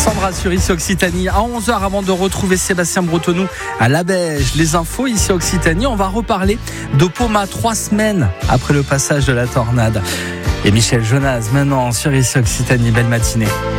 Sandra sur ici Occitanie à 11h avant de retrouver Sébastien Bretonnou à La Beige. Les infos ici Occitanie, on va reparler de Poma 3 semaines après le passage de la tornade. Et Michel Jonas maintenant sur ici Occitanie, belle matinée.